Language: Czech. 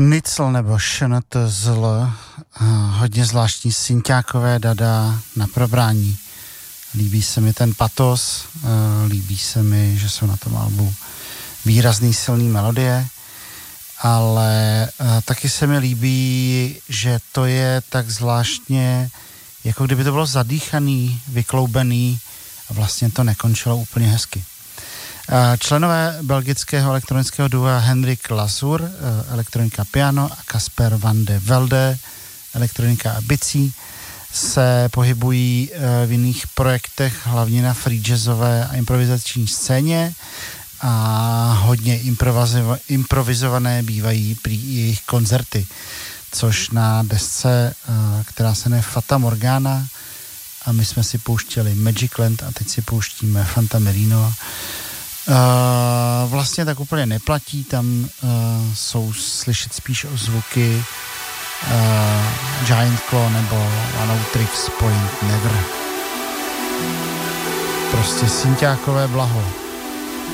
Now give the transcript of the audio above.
Šnicl nebo šntzl, hodně zvláštní synťákové dada na probrání. Líbí se mi ten patos, líbí se mi, že jsou na tom albu výrazný silný melodie, ale taky se mi líbí, že to je tak zvláštně, jako kdyby to bylo zadýchaný, vykloubený a vlastně to nekončilo úplně hezky. Členové belgického elektronického dua Henrik Lasur, elektronika piano, a Kasper van de Velde, elektronika a bicí, se pohybují v jiných projektech, hlavně na free jazzové a improvizační scéně, a hodně improvizované bývají prý jejich koncerty, což na desce, která se jmenuje Fata Morgana, a my jsme si pouštěli Magicland a teď si pouštíme Fanta Merino, vlastně tak úplně neplatí, tam jsou slyšet spíš zvuky Giant Claw nebo One Tricks Point Never. Prostě synťákové blaho.